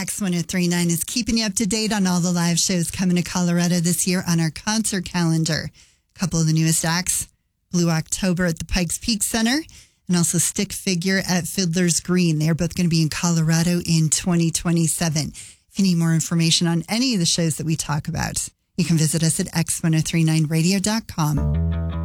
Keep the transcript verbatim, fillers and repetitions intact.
X one oh three point nine is keeping you up to date on all the live shows coming to Colorado this year on our concert calendar. A couple of the newest acts, Blue October at the Pikes Peak Center and also Stick Figure at Fiddler's Green. They're both going to be in Colorado in twenty twenty-seven. If you need more information on any of the shows that we talk about, you can visit us at x ten thirty-nine radio dot com.